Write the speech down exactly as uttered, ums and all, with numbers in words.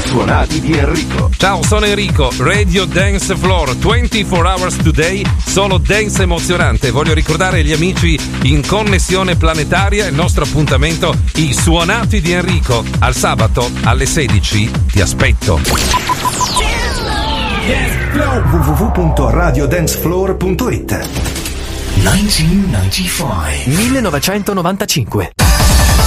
Suonati di Enrico. Ciao, sono Enrico, Radio Dance Floor, ventiquattro hours today, solo dance emozionante. Voglio ricordare agli amici in connessione planetaria il nostro appuntamento, i Suonati di Enrico. Al sabato alle sedici ti aspetto. w w w punto radio dance floor punto it millenovecentonovantacinque